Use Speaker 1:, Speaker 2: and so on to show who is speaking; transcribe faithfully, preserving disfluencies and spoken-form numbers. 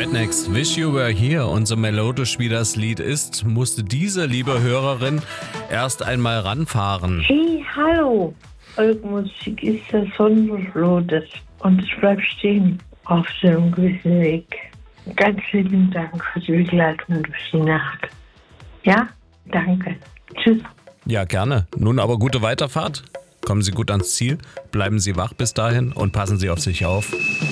Speaker 1: Rednecks Wish You Were Here und so melodisch wie das Lied ist, musste diese liebe Hörerin erst einmal ranfahren.
Speaker 2: Hey, hallo! Eure Musik ist das Sonnenflotes und es bleibt stehen auf so einem gewissen Weg. Ganz vielen Dank für die Begleitung durch die Nacht. Ja, danke. Tschüss.
Speaker 1: Ja, gerne. Nun aber gute Weiterfahrt. Kommen Sie gut ans Ziel, bleiben Sie wach bis dahin und passen Sie auf sich auf.